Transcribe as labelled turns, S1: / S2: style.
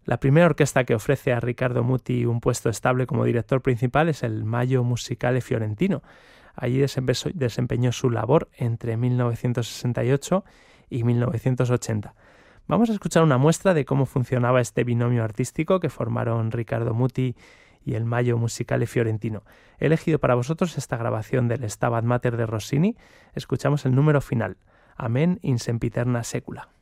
S1: La primera orquesta que ofrece a Riccardo Muti un puesto estable como director principal es el Maggio Musicale Fiorentino. Allí desempeñó su labor entre 1968 y 1980. Vamos a escuchar una muestra de cómo funcionaba este binomio artístico que formaron Riccardo Muti y el Maggio Musicale Fiorentino. He elegido para vosotros esta grabación del Stabat Mater de Rossini. Escuchamos el número final, Amen in sempiterna secula.